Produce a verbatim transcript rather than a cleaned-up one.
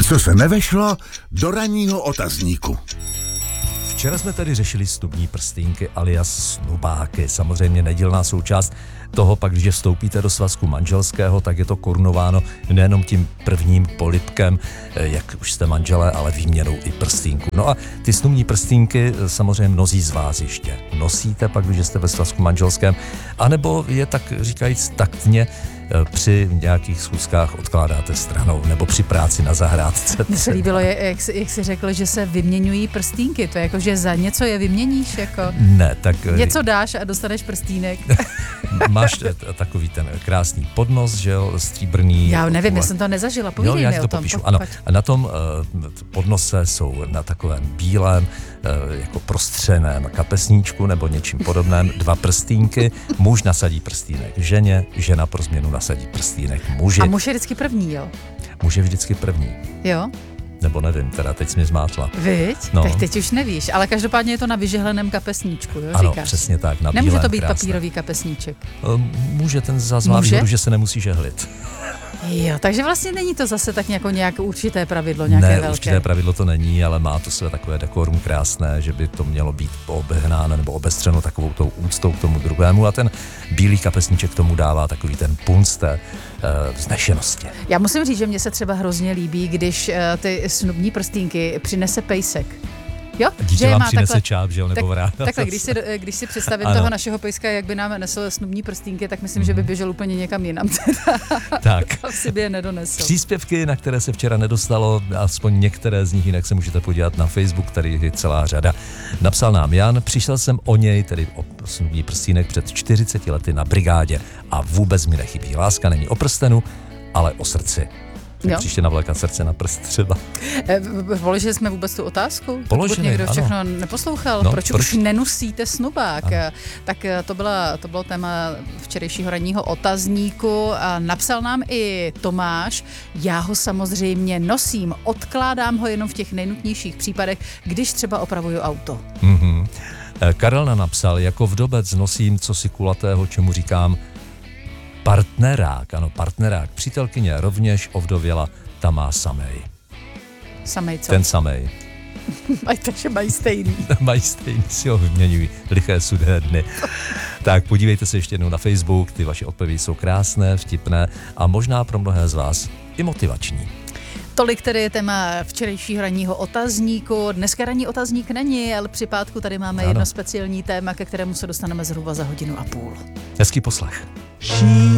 Co se nevešlo do ranního otazníku. Včera jsme tady řešili snubní prstýnky alias snubáky. Samozřejmě nedílná součást toho pak, když vstoupíte do svazku manželského, tak je to korunováno nejenom tím prvním polibkem, jak už jste manželé, ale výměnou i prstýnku. No a ty snubní prstýnky samozřejmě mnozí z vás ještě nosíte pak, když jste ve svazku manželském, anebo je tak říkajíc taktně při nějakých schůzkách odkládáte stranou nebo při práci na zahrádce. Mně se líbilo, jak, jak jsi řekl, že se vyměňují prstýnky. To je jako, že za něco je vyměníš? Jako ne, tak... Něco dáš a dostaneš prstýnek. Máš t- takový ten krásný podnos, že jo, stříbrný. Já nevím, já jsem to nezažila, povídej jo, mi já o to tom. Popíšu. Po, ano, pojď. a na tom uh, podnose jsou na takovém bílém, uh, jako prostřeném kapesníčku nebo něčím podobném dva prstýnky. Muž nasadí prstýnek ženě, žena pro změnu nasadí prstýnek muži. A muž je vždycky první, jo? Muž je vždycky první. Jo? Nebo nevím, teda teď jsi mě zmátla. Viď? No. Tak teď už nevíš, ale každopádně je to na vyžehleném kapesníčku, jo, ano, říkáš? přesně tak, na Nemůže bílém, to být krásné. papírový kapesníček. Může, ten zase má Může? výhodu, že se nemusí žehlit. Jo, takže vlastně není to zase tak jako nějaké určité pravidlo, nějaké ne, velké. určité pravidlo to není, ale má to své takové dekorum krásné, že by to mělo být obehnáno nebo obestřeno takovou tou úctou k tomu druhému a ten bílý kapesníček tomu dává takový ten punc té uh, vznešenosti. Já musím říct, že mně se třeba hrozně líbí, když uh, ty snubní prstýnky přinese pejsek. Jo? Dítě vám přinese takhle, čáp, že jo, nebo tak, vrána. Takhle, když si, když si představím ano. toho našeho pejska, jak by nám nesl snubní prstýnky, tak myslím, mm. že by běžel úplně někam jinam. Tak. Asi by je nedonesl. Příspěvky, na které se včera nedostalo, aspoň některé z nich, jinak se můžete podívat na Facebook, tady je celá řada. Napsal nám Jan, přišel jsem o něj, tedy o snubní prstínek před čtyřiceti lety na brigádě a vůbec mi nechybí. Láska není o prstenu, ale o srdci. Tak příště navlékat srdce na prst třeba. E, položili jsme vůbec tu otázku? Položili, Pokud někdo ano. všechno neposlouchal, no, proč, proč už nenosíte snubák? Ano. Tak to, byla, to bylo téma včerejšího ranního otazníku. A napsal nám i Tomáš, já ho samozřejmě nosím, odkládám ho jenom v těch nejnutnějších případech, když třeba opravuju auto. Mm-hmm. Karel nám napsal, jako vdobec nosím cosi kulatého, čemu říkám partnerák, ano, partnerák. Přítelkyně rovněž ovdověla, ta má samej. Samej co? Ten samej. Mají, takže mají stejný. Mají stejný, si ho vyměňují. Liché sudé dny. Tak podívejte se ještě jednou na Facebook, ty vaše odpovědi jsou krásné, vtipné a možná pro mnohé z vás i motivační. Tolik tedy je téma včerejšího ranního otazníku. Dneska ranní otazník není, ale při pátku tady máme ano. jedno speciální téma, ke kterému se dostaneme zhruba za hodinu a půl. Hezký poslech.